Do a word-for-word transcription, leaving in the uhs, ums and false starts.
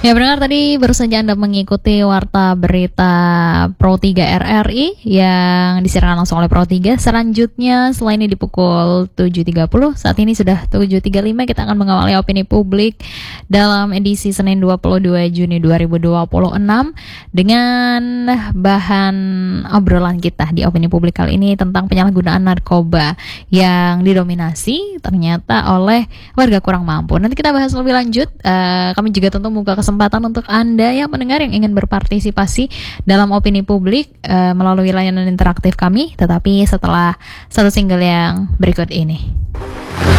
Ya benar, tadi baru saja Anda mengikuti Warta Berita Pro tiga R R I yang disiarkan langsung oleh Pro tiga. Selanjutnya setelah ini di pukul tujuh tiga puluh, saat ini sudah tujuh tiga puluh lima, kita akan mengawali opini publik dalam edisi Senin dua puluh dua Juni dua ribu dua puluh enam dengan bahan obrolan kita di opini publik kali ini tentang penyalahgunaan narkoba yang didominasi ternyata oleh warga kurang mampu. Nanti kita bahas lebih lanjut. Uh, kami juga tentu membuka kesempatan untuk Anda yang mendengar yang ingin berpartisipasi dalam opini publik uh, melalui layanan interaktif kami, tetapi setelah satu single yang berikut ini.